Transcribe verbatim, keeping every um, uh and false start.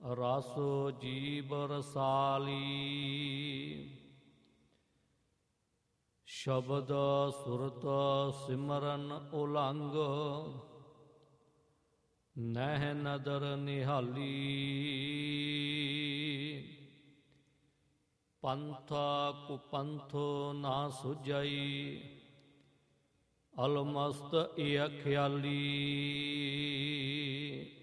ਰਸ ਜੀਵ ਰਸਾਲੀ। ਸ਼ਬਦ ਸੁਰਤ ਸਿਮਰਨ ਉਲੰਘ, ਨਹਿ ਨਦਰ ਨਿਹਾਲੀ। ਪੰਥ ਕੁਪੰਥ ਨਾ ਸੁਝਈ, ਅਲਮਸਤ ਏ ਖਿਆਲੀ।